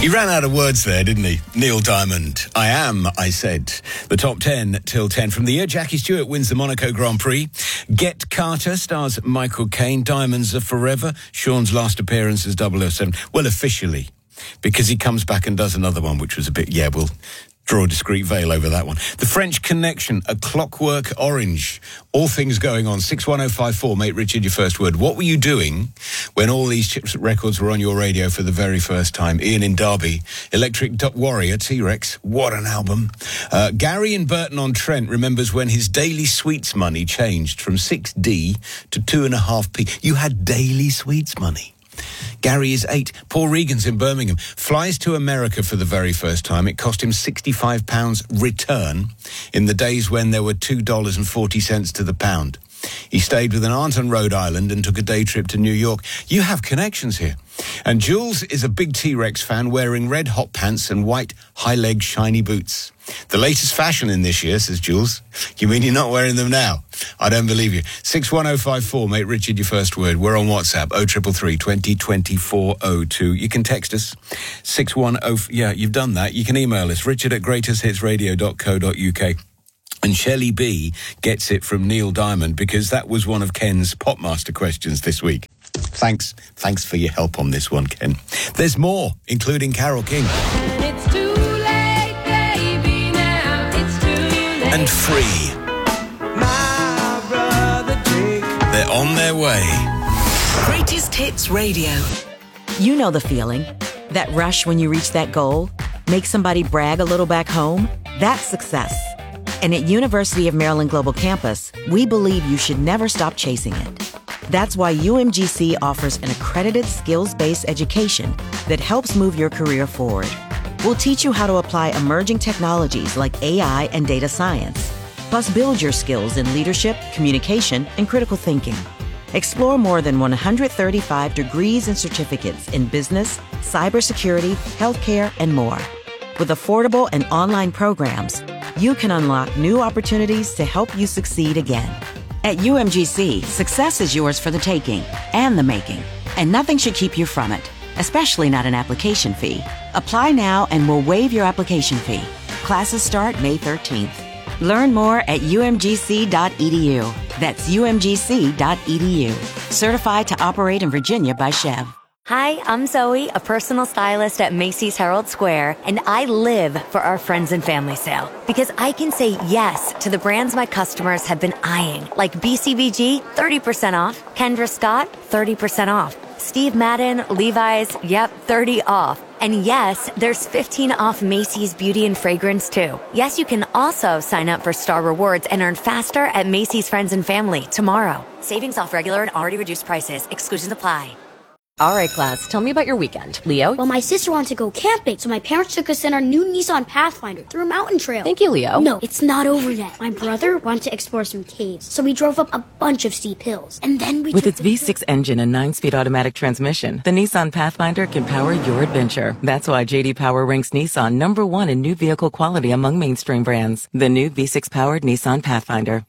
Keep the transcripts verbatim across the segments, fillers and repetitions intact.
He ran out of words there, didn't he? Neil Diamond. I am, I said. The top ten till ten. From the year Jackie Stewart wins the Monaco Grand Prix. Get Carter stars Michael Caine. Diamonds Are Forever. Sean's last appearance as double oh seven. Well, officially. Because he comes back and does another one, which was a bit, yeah, we'll draw a discreet veil over that one. The French Connection, A Clockwork Orange. All things going on. six one oh five four, mate Richard, your first word. What were you doing when all these Chips records were on your radio for the very first time? Ian in Derby. Electric Duck Warrior, T-Rex. What an album. Uh, Gary in Burton-on-Trent remembers when his daily sweets money changed from six D to two and a half P. You had daily sweets money. Gary is eight. Paul Regan's in Birmingham. Flies to America for the very first time. It cost him sixty-five pounds return in the days when there were two dollars and forty cents to the pound. He stayed with an aunt on Rhode Island and took a day trip to New York. You have connections here. And Jules is a big T-Rex fan wearing red hot pants and white high-leg shiny boots. The latest fashion in this year, says Jules. You mean you're not wearing them now? I don't believe you. six one oh five four, mate Richard, your first word. We're on WhatsApp, oh three three three, twenty, twenty-four oh two. You can text us, six one oh, yeah, you've done that. You can email us, richard at greatest hits radio dot co dot uk. And Shelley B gets it from Neil Diamond because that was one of Ken's Popmaster questions this week. Thanks. Thanks for your help on this one, Ken. There's more, including Carole King. It's too late, baby, now it's too late. And Free. My brother Jake. They're on their way. Greatest Hits Radio. You know the feeling. That rush when you reach that goal. Make somebody brag a little back home. That's success. And at University of Maryland Global Campus, we believe you should never stop chasing it. That's why U M G C offers an accredited skills-based education that helps move your career forward. We'll teach you how to apply emerging technologies like A I and data science, plus build your skills in leadership, communication, and critical thinking. Explore more than one hundred thirty-five degrees and certificates in business, cybersecurity, healthcare, and more. With affordable and online programs, you can unlock new opportunities to help you succeed again. At U M G C, success is yours for the taking and the making, and nothing should keep you from it, especially not an application fee. Apply now and we'll waive your application fee. Classes start May thirteenth. Learn more at u m g c dot e d u. That's u m g c dot e d u. Certified to operate in Virginia by Chev. Hi, I'm Zoe, a personal stylist at Macy's Herald Square, and I live for our friends and family sale because I can say yes to the brands my customers have been eyeing, like B C B G, thirty percent off, Kendra Scott, thirty percent off, Steve Madden, Levi's, yep, thirty off. And yes, there's fifteen off Macy's Beauty and Fragrance too. Yes, you can also sign up for Star Rewards and earn faster at Macy's Friends and Family tomorrow. Savings off regular and already reduced prices. Exclusions apply. All right, class, tell me about your weekend. Leo? Well, my sister wanted to go camping, so my parents took us in our new Nissan Pathfinder through a mountain trail. Thank you, Leo. No, it's not over yet. My brother wanted to explore some caves, so we drove up a bunch of steep hills. And then we With took its the- V six engine and nine-speed automatic transmission, the Nissan Pathfinder can power your adventure. That's why J D Power ranks Nissan number one in new vehicle quality among mainstream brands. The new V six-powered Nissan Pathfinder.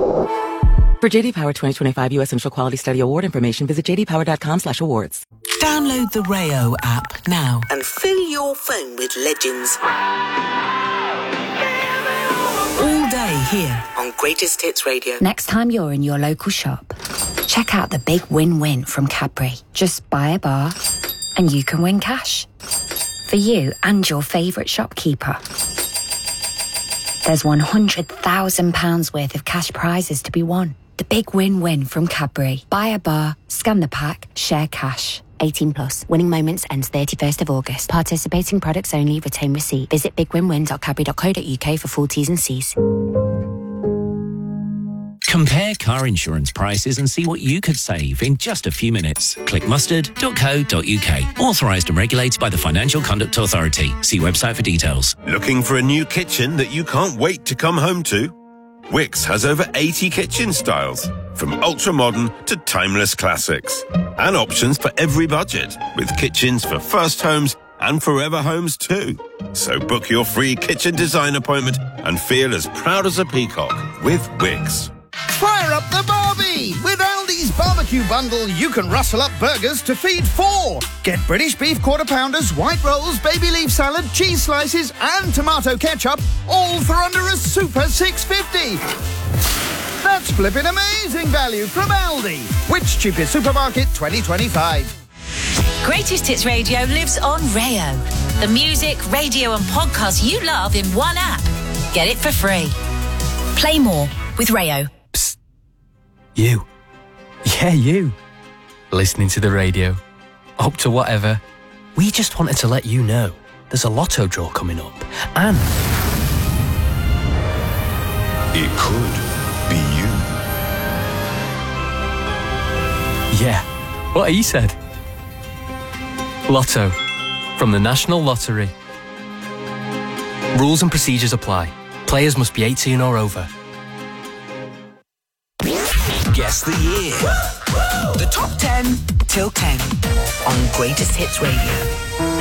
For J D Power twenty twenty-five U S Central Quality Study Award information, visit j d power dot com slash awards. Download the Rayo app now and fill your phone with legends. All day here on Greatest Hits Radio. Next time you're in your local shop, check out the big win-win from Cadbury. Just buy a bar and you can win cash. For you and your favourite shopkeeper. There's one hundred thousand pounds worth of cash prizes to be won. The big win-win from Cadbury. Buy a bar, scan the pack, share cash. eighteen plus. Winning moments ends thirty-first of August. Participating products only. Retain receipt. Visit big win win dot cadbury dot co dot uk for full T's and C's. Compare car insurance prices and see what you could save in just a few minutes. Click mustard dot co dot uk. Authorised and regulated by the Financial Conduct Authority. See website for details. Looking for a new kitchen that you can't wait to come home to? Wickes has over eighty kitchen styles, from ultra-modern to timeless classics. And options for every budget, with kitchens for first homes and forever homes too. So book your free kitchen design appointment and feel as proud as a peacock with Wickes. Fire up the Barbie! With Aldi's barbecue bundle, you can rustle up burgers to feed four. Get British beef quarter pounders, white rolls, baby leaf salad, cheese slices and tomato ketchup, all for under a super six fifty. That's flipping amazing value from Aldi. Which cheapest supermarket twenty twenty-five? Greatest Hits Radio lives on Rayo. The music, radio and podcasts you love in one app. Get it for free. Play more with Rayo. You. Yeah, you. Listening to the radio. Up to whatever. We just wanted to let you know there's a lotto draw coming up. And it could be you. Yeah, what he said. Lotto. From the National Lottery. Rules and procedures apply. Players must be eighteen or over. Guess the year. The top ten till ten on Greatest Hits Radio.